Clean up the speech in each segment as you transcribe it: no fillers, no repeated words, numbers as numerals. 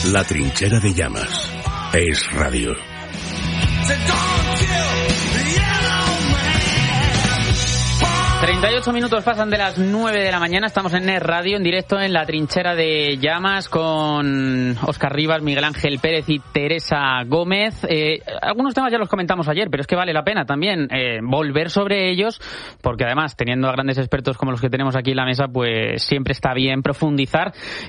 La trinchera de llamas. Es radio. 38 minutos pasan de las 9 de la mañana. Estamos en Es Radio, en directo en La Trinchera de Llamas, con Óscar Rivas, Miguel Ángel Pérez y Teresa Gómez. Algunos temas ya los comentamos ayer, pero es que vale la pena también volver sobre ellos, porque además, teniendo a grandes expertos como los que tenemos aquí en la mesa, pues siempre está bien profundizar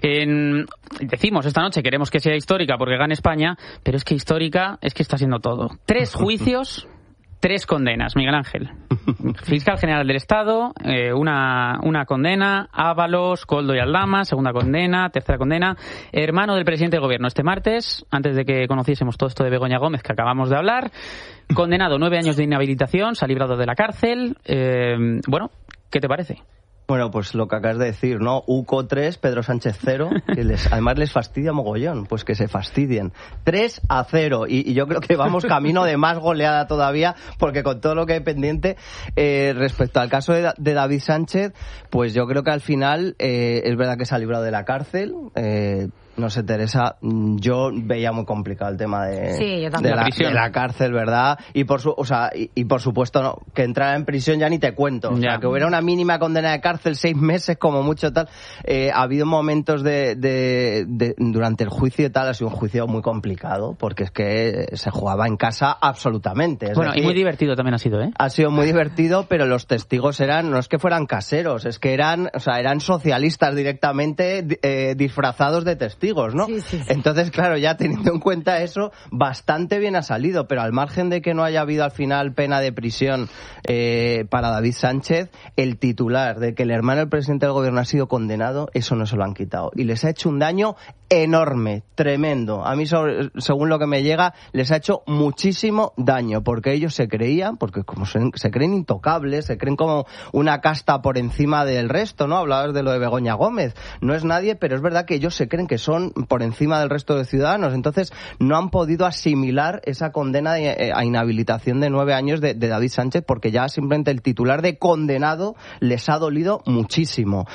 decimos esta noche, queremos que sea histórica porque gane España, pero es que histórica es que está siendo todo. 3 juicios, 3 condenas, Miguel Ángel. Fiscal General del Estado, una condena, Ábalos, Koldo y Aldama, segunda condena, tercera condena, hermano del presidente del gobierno. Este martes, antes de que conociésemos todo esto de Begoña Gómez que acabamos de hablar, condenado 9 años de inhabilitación, se ha librado de la cárcel. Bueno, ¿qué te parece? Bueno, pues lo que acabas de decir, ¿no? UCO 3, Pedro Sánchez 0, que además les fastidia mogollón, pues que se fastidien. 3-0, y yo creo que vamos camino de más goleada todavía, porque con todo lo que hay pendiente, respecto al caso de David Sánchez, pues yo creo que al final es verdad que se ha librado de la cárcel. No sé, Teresa, yo veía muy complicado el tema de la cárcel, ¿verdad? Y por supuesto, no, que entrara en prisión ya ni te cuento. O sea, que hubiera una mínima condena de cárcel, 6 meses como mucho, tal. Ha habido momentos durante el juicio y tal, ha sido un juicio muy complicado, porque es que se jugaba en casa absolutamente. Bueno, y muy divertido también ha sido, ¿eh? Ha sido muy divertido, pero los testigos no es que fueran caseros, es que eran socialistas directamente disfrazados de testigos. ¿No? Sí. Entonces, claro, ya teniendo en cuenta eso, bastante bien ha salido, pero al margen de que no haya habido al final pena de prisión para David Sánchez, el titular de que el hermano del presidente del gobierno ha sido condenado, eso no se lo han quitado. Y les ha hecho un daño enorme, tremendo. A mí, según lo que me llega, les ha hecho muchísimo daño, porque ellos se creían, porque como se creen intocables, se creen como una casta por encima del resto, ¿no? Hablabas de lo de Begoña Gómez. No es nadie, pero es verdad que ellos se creen que son por encima del resto de ciudadanos, entonces no han podido asimilar esa condena a inhabilitación de 9 años de David Sánchez, porque ya simplemente el titular de condenado les ha dolido muchísimo.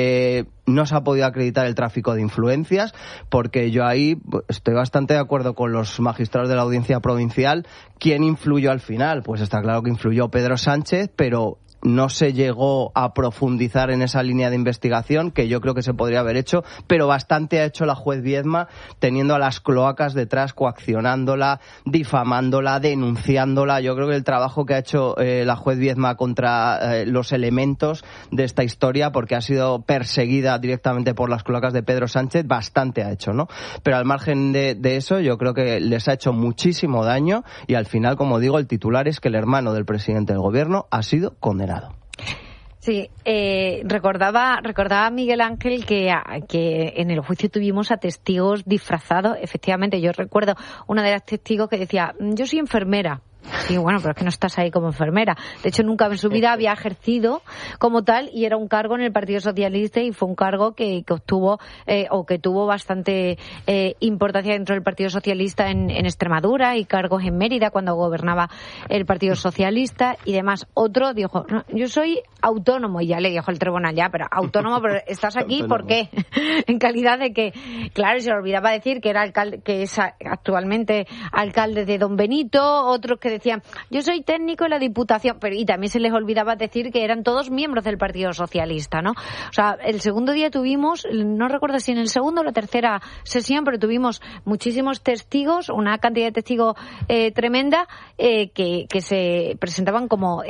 No se ha podido acreditar el tráfico de influencias, porque yo ahí estoy bastante de acuerdo con los magistrados de la Audiencia Provincial. ¿Quién influyó al final? Pues está claro que influyó Pedro Sánchez, pero no se llegó a profundizar en esa línea de investigación, que yo creo que se podría haber hecho, pero bastante ha hecho la juez Viedma, teniendo a las cloacas detrás, coaccionándola, difamándola, denunciándola. Yo creo que el trabajo que ha hecho la juez Viedma contra los elementos de esta historia, porque ha sido perseguida directamente por las cloacas de Pedro Sánchez, bastante ha hecho, ¿no? Pero al margen de eso, yo creo que les ha hecho muchísimo daño, y al final, como digo, el titular es que el hermano del presidente del gobierno ha sido condenado. Sí, recordaba Miguel Ángel que en el juicio tuvimos a testigos disfrazados. Efectivamente, yo recuerdo una de las testigos que decía: yo soy enfermera. Sí, bueno, pero es que no estás ahí como enfermera. De hecho, nunca en su vida había ejercido como tal, y era un cargo en el Partido Socialista, y fue un cargo que obtuvo que tuvo bastante importancia dentro del Partido Socialista en Extremadura, y cargos en Mérida cuando gobernaba el Partido Socialista y demás. Otro dijo: no, yo soy autónomo, y ya le dijo el tribunal: ya, pero autónomo, pero estás aquí, ¿por qué? En calidad de que, claro, se le olvidaba decir que era alcalde, que es actualmente alcalde de Don Benito. Otros que decían: yo soy técnico de la Diputación, pero y también se les olvidaba decir que eran todos miembros del Partido Socialista, ¿no? O sea, el segundo día tuvimos, no recuerdo si en el segundo o la tercera sesión, pero tuvimos muchísimos testigos, una cantidad de testigos tremenda, que se presentaban como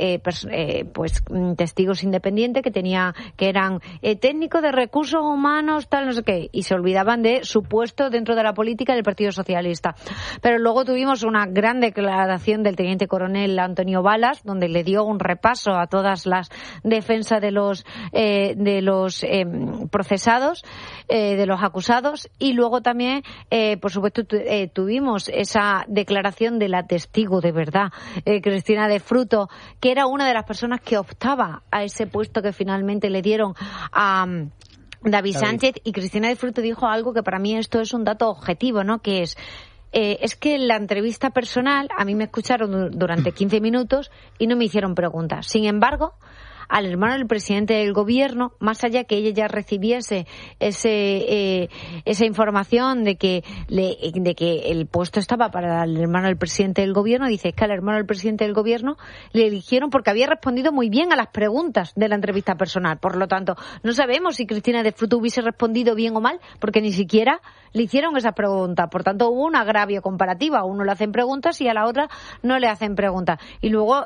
testigos independientes, que eran técnicos de recursos humanos, tal, no sé qué, y se olvidaban de su puesto dentro de la política del Partido Socialista. Pero luego tuvimos una gran declaración del teniente coronel Antonio Balas, donde le dio un repaso a todas las defensas de los procesados, de los acusados, y luego también, por supuesto, tuvimos esa declaración de la testigo de verdad, Cristina de Fruto, que era una de las personas que optaba a ese puesto que finalmente le dieron a David Sánchez. Y Cristina de Fruto dijo algo que para mí esto es un dato objetivo, ¿no? Que es que en la entrevista personal a mí me escucharon durante 15 minutos y no me hicieron preguntas. Sin embargo, al hermano del presidente del gobierno, más allá que ella ya recibiese esa información de que el puesto estaba para el hermano del presidente del gobierno, dice, es que al hermano del presidente del gobierno le eligieron porque había respondido muy bien a las preguntas de la entrevista personal. Por lo tanto, no sabemos si Cristina de Fruto hubiese respondido bien o mal, porque ni siquiera le hicieron esa pregunta. Por tanto, hubo un agravio comparativo. A uno le hacen preguntas y a la otra no le hacen preguntas. Y luego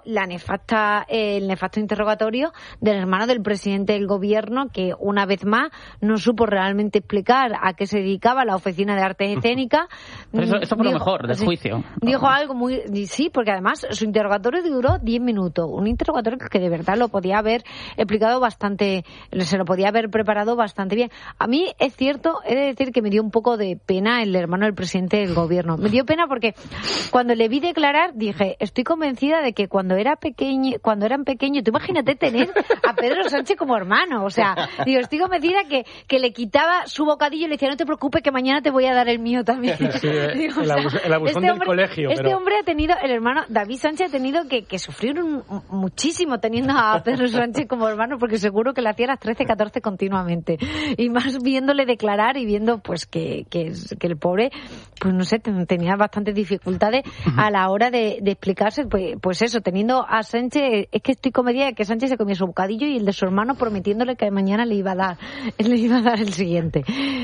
el nefasto interrogatorio del hermano del presidente del gobierno, que una vez más no supo realmente explicar a qué se dedicaba la Oficina de Artes Escénicas. Eso fue lo mejor del juicio. Dijo algo muy... Sí, porque además su interrogatorio duró 10 minutos. Un interrogatorio que de verdad lo podía haber explicado bastante, se lo podía haber preparado bastante bien. A mí es cierto, he de decir que me dio un poco de pena el hermano del presidente del gobierno. Me dio pena porque cuando le vi declarar dije, estoy convencida de que cuando eran pequeños, tú imagínate tener a Pedro Sánchez como hermano. O sea, digo, estoy convencida que le quitaba su bocadillo y le decía, no te preocupes que mañana te voy a dar el mío también. Sí, digo, el abusón del colegio. Este hombre ha tenido, el hermano David Sánchez ha tenido que sufrir muchísimo teniendo a Pedro Sánchez como hermano, porque seguro que le hacía las 13, 14 continuamente. Y más viéndole declarar y viendo pues que el pobre, pues no sé, tenía bastantes dificultades a la hora de explicarse, pues eso, teniendo a Sánchez, es que estoy convencida de que Sánchez se comía su bocadillo y el de su hermano prometiéndole que mañana le iba a dar el siguiente.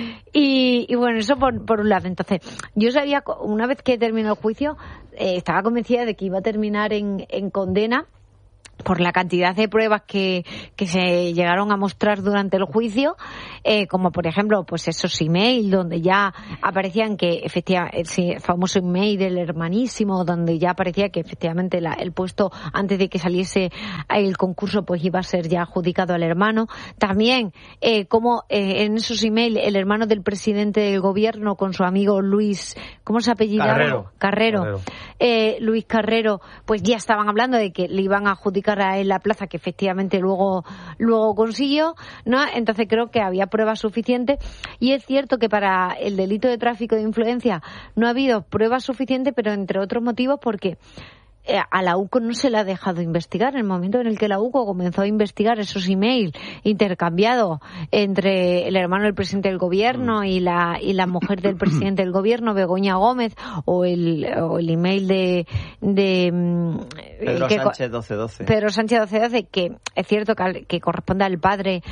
Y bueno, eso por un lado. Entonces, yo sabía, una vez que terminó el juicio, estaba convencida de que iba a terminar en condena por la cantidad de pruebas que se llegaron a mostrar durante el juicio, como por ejemplo pues esos emails donde ya aparecían que efectivamente el famoso email del hermanísimo, donde ya aparecía que efectivamente el puesto antes de que saliese el concurso pues iba a ser ya adjudicado al hermano. También como en esos emails el hermano del presidente del gobierno con su amigo Luis, ¿cómo se apellidaba? Carrero. Luis Carrero, pues ya estaban hablando de que le iban a adjudicar a él la plaza, que efectivamente luego consiguió, ¿no? Entonces creo que había pruebas suficientes, y es cierto que para el delito de tráfico de influencia no ha habido pruebas suficientes, pero entre otros motivos porque a la UCO no se le ha dejado investigar. En el momento en el que la UCO comenzó a investigar esos emails intercambiados entre el hermano del presidente del gobierno y la mujer del presidente del gobierno, Begoña Gómez, o el email de Pedro Sánchez 1212. Pedro Sánchez 1212, que es cierto que corresponde al padre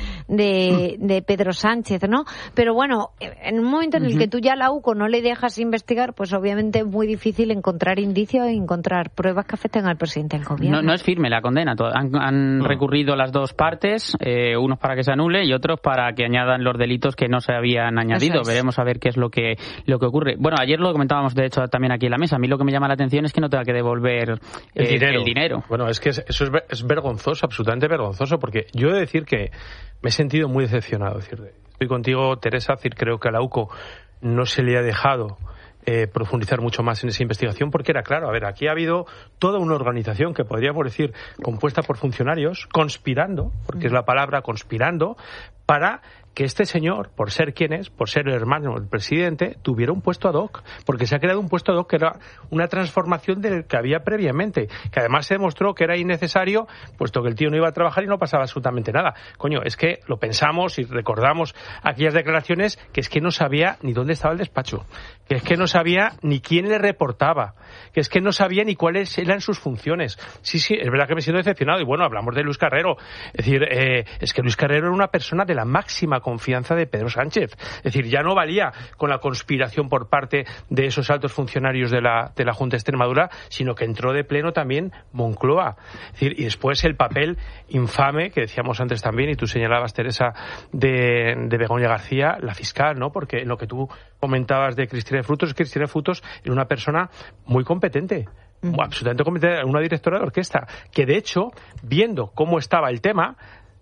de Pedro Sánchez, ¿no? Pero bueno, en un momento en el que tú ya a la UCO no le dejas investigar, pues obviamente es muy difícil encontrar indicios y encontrar pruebas que afecten al presidente del gobierno. No es firme la condena. Han recurrido las dos partes, unos para que se anule y otros para que añadan los delitos que no se habían añadido. Veremos a ver qué es lo que ocurre. Bueno, ayer lo comentábamos de hecho también aquí en la mesa. A mí lo que me llama la atención es que no tenga que devolver el dinero. Bueno, es que eso es vergonzoso, absolutamente vergonzoso, porque yo he de decir que me he sentido muy decepcionado. Es decir, estoy contigo, Teresa, creo que a la UCO no se le ha dejado profundizar mucho más en esa investigación, porque era claro, aquí ha habido toda una organización que podríamos decir compuesta por funcionarios conspirando, porque es la palabra, conspirando, para que este señor, por ser quien es, por ser el hermano del presidente, tuviera un puesto ad hoc, porque se ha creado un puesto ad hoc que era una transformación del que había previamente, que además se demostró que era innecesario, puesto que el tío no iba a trabajar y no pasaba absolutamente nada. Coño, es que lo pensamos y recordamos aquellas declaraciones, que es que no sabía ni dónde estaba el despacho, que es que no sabía ni quién le reportaba, que es que no sabía ni cuáles eran sus funciones. Sí, es verdad que me siento decepcionado. Y bueno, hablamos de Luis Carrero. Es decir, es que Luis Carrero era una persona de la máxima confianza de Pedro Sánchez. Es decir, ya no valía con la conspiración por parte de esos altos funcionarios de la Junta de Extremadura, sino que entró de pleno también Moncloa. Es decir, y después el papel infame que decíamos antes también, y tú señalabas, Teresa, de Begoña García, la fiscal, ¿no? Porque en lo que tú comentabas de Cristina de Frutos era una persona muy competente, absolutamente competente, una directora de orquesta, que de hecho, viendo cómo estaba el tema,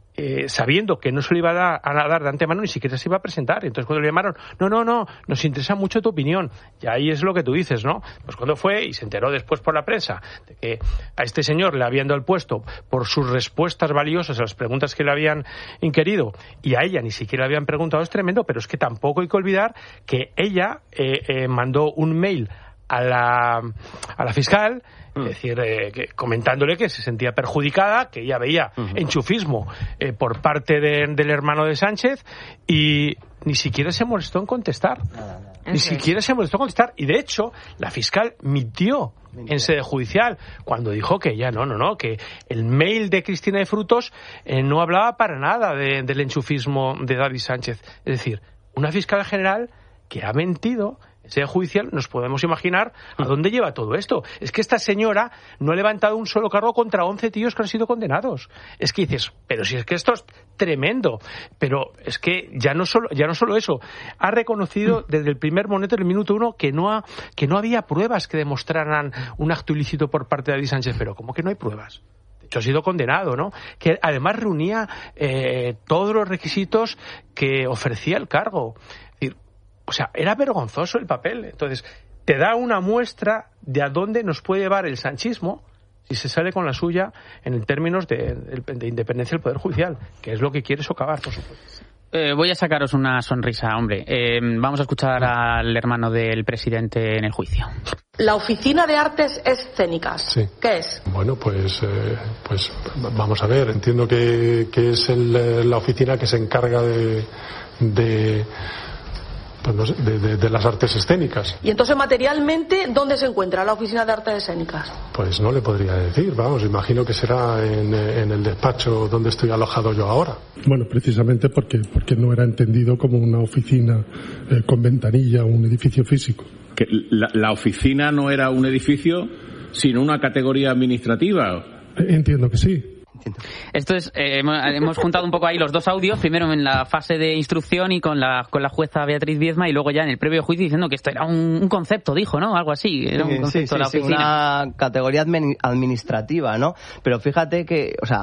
sabiendo que no se le iba a dar de antemano, ni siquiera se iba a presentar. Entonces cuando le llamaron, no, nos interesa mucho tu opinión. Y ahí es lo que tú dices, ¿no? Pues cuando fue y se enteró después por la prensa de que a este señor le habían dado el puesto por sus respuestas valiosas a las preguntas que le habían inquirido, y a ella ni siquiera le habían preguntado, es tremendo. Pero es que tampoco hay que olvidar que ella mandó un mail a la fiscal, es decir, comentándole que se sentía perjudicada, que ella veía enchufismo por parte del hermano de Sánchez, y ni siquiera se molestó en contestar. Ni siquiera se molestó en contestar. Y de hecho, la fiscal mintió en sede judicial cuando dijo que ella no, que el mail de Cristina de Frutos no hablaba para nada del enchufismo de David Sánchez. Es decir, una fiscal general que ha mentido en sede judicial. Nos podemos imaginar a dónde lleva todo esto. Es que esta señora no ha levantado un solo cargo contra 11 tíos que han sido condenados. Es que dices, pero si es que esto es tremendo. Pero es que ya no solo eso, ha reconocido desde el primer momento, del minuto 1, que no había pruebas que demostraran un acto ilícito por parte de David Sánchez. Pero ¿cómo que no hay pruebas? De hecho, ha sido condenado, ¿no? Que además reunía todos los requisitos que ofrecía el cargo. O sea, era vergonzoso el papel. Entonces, te da una muestra de a dónde nos puede llevar el sanchismo si se sale con la suya en términos de independencia del Poder Judicial, que es lo que quiere socavar, por supuesto. Voy a sacaros una sonrisa, hombre. Vamos a escuchar al hermano del presidente en el juicio. La Oficina de Artes Escénicas, sí. ¿Qué es? Bueno, pues vamos a ver. Entiendo que es la oficina que se encarga de las artes escénicas. Y entonces, materialmente, ¿dónde se encuentra la Oficina de Artes Escénicas? Pues no le podría decir, imagino que será en el despacho donde estoy alojado yo ahora. Bueno, precisamente porque no era entendido como una oficina con ventanilla o un edificio físico. Que la oficina no era un edificio, sino una categoría administrativa. Entiendo que sí. Esto es, hemos juntado un poco ahí los dos audios, primero en la fase de instrucción y con la jueza Beatriz Viezma, y luego ya en el previo juicio diciendo que esto era un concepto, dijo, ¿no? Algo así, era un concepto de la oficina. Una categoría administrativa, ¿no? Pero fíjate que,